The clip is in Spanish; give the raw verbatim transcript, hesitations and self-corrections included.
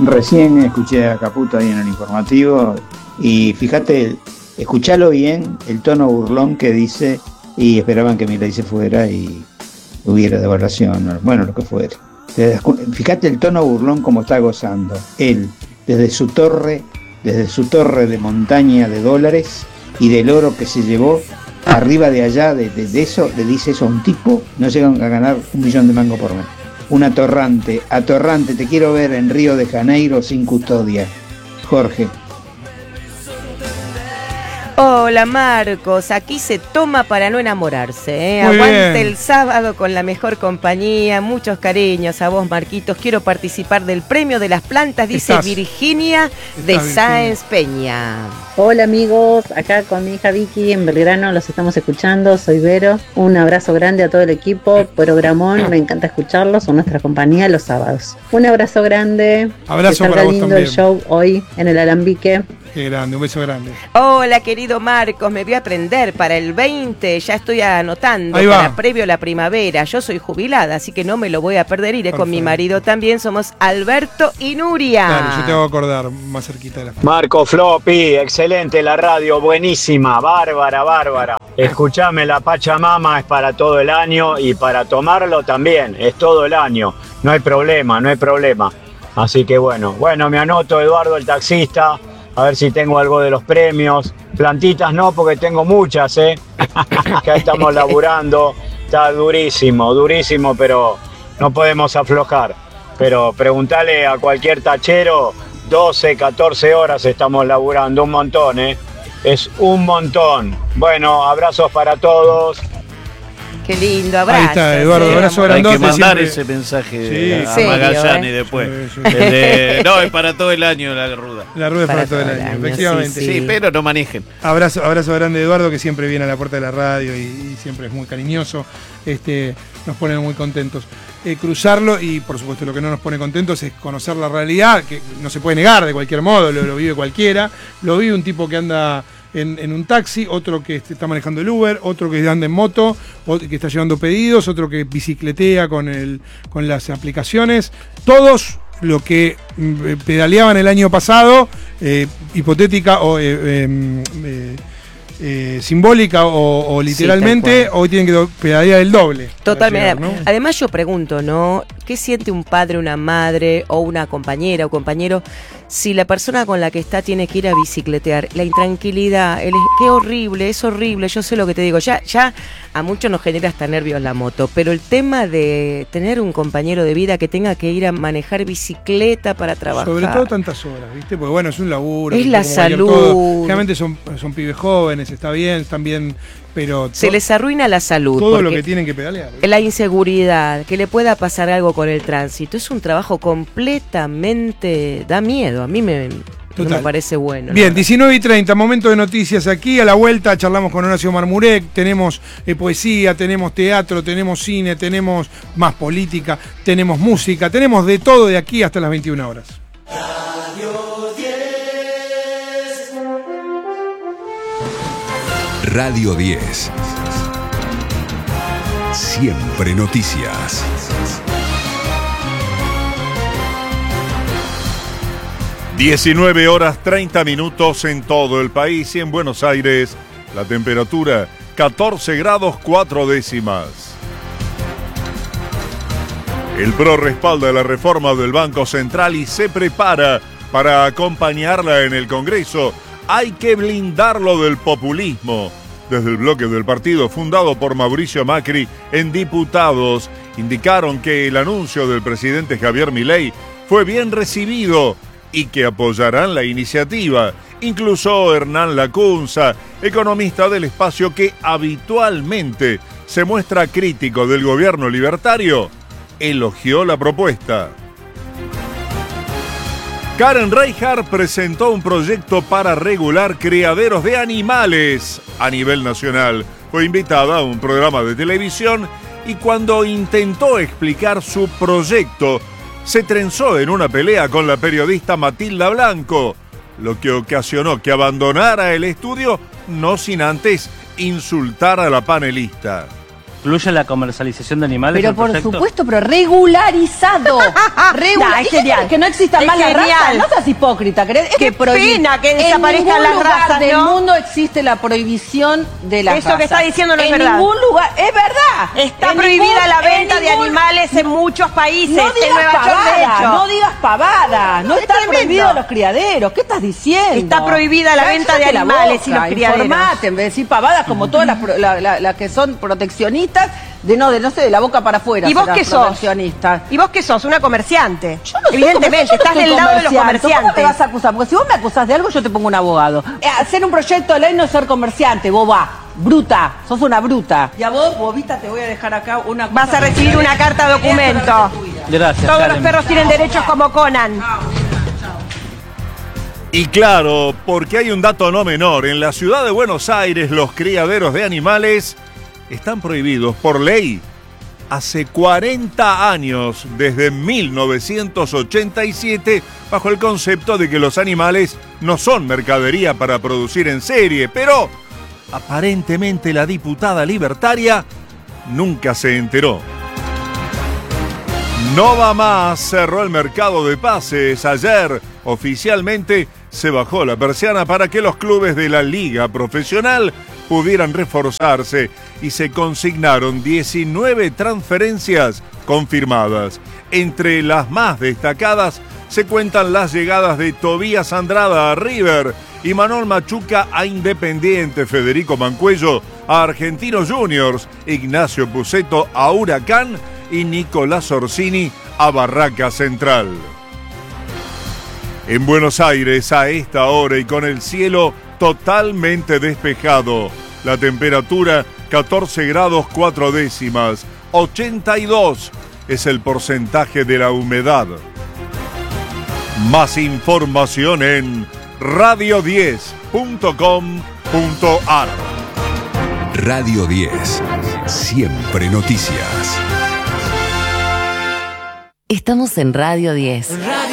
Recién escuché a Caputo ahí en el informativo y fíjate, escuchalo bien, el tono burlón que dice y esperaban que Milei se fuera y hubiera devaluación, bueno, lo que fuera. Fíjate el tono burlón como está gozando. Él, desde su torre, desde su torre de montaña de dólares y del oro que se llevó, arriba de allá, de, de, de eso, le dice eso a un tipo, no llegan a ganar un millón de mangos por mes. Un atorrante, atorrante, te quiero ver en Río de Janeiro sin custodia. Jorge. Hola Marcos, aquí se toma para no enamorarse, ¿eh? Aguante bien. El sábado con la mejor compañía, muchos cariños a vos Marquitos, quiero participar del premio de las plantas, dice Estás. Virginia de Estás, Sáenz Peña. Hola amigos, acá con mi hija Vicky en Belgrano, los estamos escuchando, soy Vero, un abrazo grande a todo el equipo, programón, me encanta escucharlos, son nuestra compañía los sábados. Un abrazo grande, abrazo que para vos lindo también. El show hoy en el Alambique. Qué grande, un beso grande. Hola querido Marcos, me voy a aprender para el veinte, ya estoy anotando Ahí va. Para previo a la primavera. Yo soy jubilada, así que no me lo voy a perder, iré Perfecto. Con mi marido también, somos Alberto y Nuria. Claro, yo te voy a acordar más cerquita de la Marco Floppy, excelente la radio, buenísima, bárbara, bárbara. Escuchame, la Pachamama es para todo el año y para tomarlo también, es todo el año, no hay problema, no hay problema. Así que bueno, bueno, me anoto Eduardo el taxista. A ver si tengo algo de los premios. Plantitas no, porque tengo muchas, ¿eh? Acá estamos laburando. Está durísimo, durísimo, pero no podemos aflojar. Pero preguntale a cualquier tachero, doce, catorce horas estamos laburando, un montón, ¿eh? Es un montón. Bueno, abrazos para todos. Qué lindo, abrazo. Ahí está, Eduardo, sí, abrazo Hay grandote. que mandar siempre. ese mensaje Sí. a ¿Serio, Magallanes eh? después. Sí, sí. El de, no, es para todo el año la ruda. La rueda es para, Para todo el todo año, el año, efectivamente. sí, Sí, pero no manejen. Abrazo, abrazo grande de Eduardo, que siempre viene a la puerta de la radio y, y siempre es muy cariñoso. Este, nos pone muy contentos. Eh, cruzarlo y, por supuesto, lo que no nos pone contentos es conocer la realidad, que no se puede negar de cualquier modo, lo, lo vive cualquiera. Lo vive un tipo que anda en, en un taxi, otro que está manejando el Uber, otro que anda en moto, otro que está llevando pedidos, otro que bicicletea con, el, con las aplicaciones. Todos lo que mm, pedaleaban el año pasado, eh, hipotética o eh, eh, eh, eh, simbólica o, o literalmente, sí, hoy tienen que pedalear el doble. Totalmente. Llegar, ¿no? Además yo pregunto, ¿no? ¿Qué siente un padre, una madre o una compañera o compañero si la persona con la que está tiene que ir a bicicletear? La intranquilidad, el, qué horrible, es horrible, yo sé lo que te digo. Ya, ya a muchos nos genera hasta nervios la moto, pero el tema de tener un compañero de vida que tenga que ir a manejar bicicleta para trabajar. Sobre todo tantas horas, ¿viste? Porque bueno, es un laburo. Es la salud. Todo. Generalmente son, son pibes jóvenes, está bien, están bien, pero... Se les arruina la salud. Todo lo que tienen que pedalear, ¿viste? La inseguridad, que le pueda pasar algo con el tránsito, es un trabajo completamente... da miedo, a mí me, no me parece bueno. Bien, diecinueve y treinta, momento de noticias aquí. A la vuelta charlamos con Horacio Marmurek, tenemos eh, poesía, tenemos teatro, tenemos cine, tenemos más política, tenemos música, tenemos de todo de aquí hasta las veintiuna horas. Radio diez. Radio diez. Siempre noticias. diecinueve horas treinta minutos en todo el país y en Buenos Aires la temperatura catorce grados cuatro décimas. El P R O respalda la reforma del Banco Central y se prepara para acompañarla en el Congreso. Hay que blindarlo del populismo. Desde el bloque del partido fundado por Mauricio Macri en diputados indicaron que el anuncio del presidente Javier Milei fue bien recibido y que apoyarán la iniciativa. Incluso Hernán Lacunza, economista del espacio que habitualmente se muestra crítico del gobierno libertario, elogió la propuesta. Karen Reichardt presentó un proyecto para regular criaderos de animales a nivel nacional. Fue invitada a un programa de televisión y cuando intentó explicar su proyecto, se trenzó en una pelea con la periodista Matilda Blanco, lo que ocasionó que abandonara el estudio, no sin antes insultar a la panelista. incluye la comercialización de animales. Pero el por proyecto? supuesto, pero regularizado. Regula- Nah, es ¿Y qué genial. querés, que no existan Es más las genial. razas? No seas hipócrita, ¿querés? Es Qué que prohibir- pena que en desaparezcan ningún las lugar razas, del ¿no? mundo existe la prohibición de las Eso razas. que está diciendo no es en verdad. En ningún lugar, es verdad. Está En prohibida ningún- la venta en de ningún- animales en muchos países. No en digas Nueva York, de pavadas, hecho. no digas pavadas, no Es están tremendo. prohibidos los criaderos. ¿Qué estás diciendo? Está prohibida la venta de Cállate la animales y boca, los criaderos. Informate, en vez de decir pavadas como todas las, pro- la- la- las que son proteccionistas, de no, de no sé, de la boca para afuera. ¿Y vos serán qué sos? proteccionistas. ¿Y vos qué sos? Una comerciante. Yo no soy Evidentemente, comerciante, estás yo no del soy lado de los comerciante. ¿Cómo me comerciantes. vas a acusar? Porque si vos me acusás de algo, yo te pongo un abogado. Eh, hacer un proyecto de ley no es ser comerciante, boba. Bruta, sos una bruta. Y a vos, bobita, te voy a dejar acá una cosa. Vas a recibir una carta documento. Gracias, Todos los Karen. perros tienen derechos como Conan. Y claro, porque hay un dato no menor. En la ciudad de Buenos Aires, los criaderos de animales están prohibidos por ley hace cuarenta años, desde mil novecientos ochenta y siete, bajo el concepto de que los animales no son mercadería para producir en serie. Pero aparentemente la diputada libertaria nunca se enteró. No va más, cerró el mercado de pases. Ayer oficialmente se bajó la persiana para que los clubes de la liga profesional pudieran reforzarse y se consignaron diecinueve transferencias confirmadas. Entre las más destacadas se cuentan las llegadas de Tobías Andrada a River y Manuel Machuca a Independiente, Federico Mancuello a Argentinos Juniors, Ignacio Puceto a Huracán y Nicolás Orsini a Barraca Central. En Buenos Aires, a esta hora y con el cielo totalmente despejado, la temperatura catorce grados cuatro décimas, ochenta y dos es el porcentaje de la humedad. Más información en radio diez punto com punto ar. Radio diez, siempre noticias. Estamos en Radio diez. Radio